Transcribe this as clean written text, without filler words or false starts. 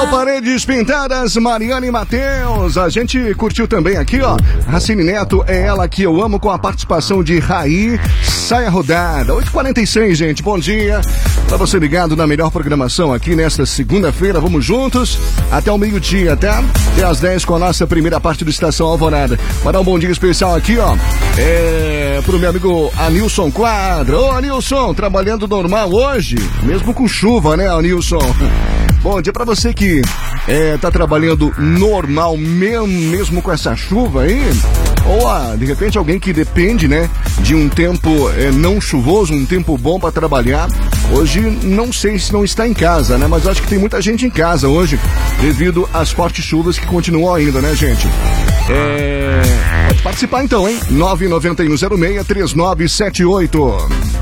Legal, Paredes Pintadas, Mariana e Matheus. A gente curtiu também aqui, ó. Racine Neto, é ela que eu amo, com a participação de Raí. Saia rodada. 8h46, gente. Bom dia. Pra você ligado na melhor programação aqui nesta segunda-feira. Vamos juntos até o meio-dia, tá? Até às 10 com a nossa primeira parte do Estação Alvorada. Para um bom dia especial aqui, ó. Pro meu amigo Anilson Quadra. Ô, Anilson, trabalhando normal hoje, mesmo com chuva, né, Anilson? Bom dia pra você que tá trabalhando normal mesmo com essa chuva aí. Ou de repente alguém que depende, né, de um tempo não chuvoso, um tempo bom pra trabalhar. Hoje não sei se não está em casa, né, mas acho que tem muita gente em casa hoje devido às fortes chuvas que continuam ainda, né, gente? Pode participar então, hein? 99106-3978.